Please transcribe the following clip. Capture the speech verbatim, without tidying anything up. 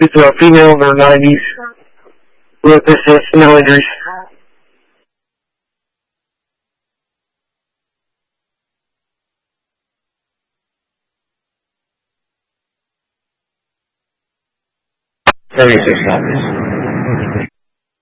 It's a female in her nineties with this, no injuries. thirty-six copies.